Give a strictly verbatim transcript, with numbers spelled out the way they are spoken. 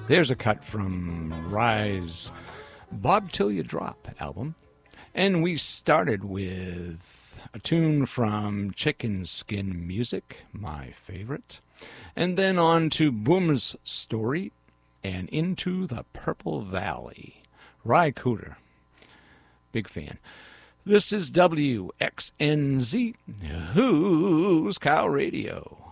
There's a cut from Rise Bob Till You Drop album. And we started with a tune from Chicken Skin Music, my favorite. And then on to Boom's Story and Into the Purple Valley. Ry Cooder. Big fan. This is W X N Z, Who's Cow Radio.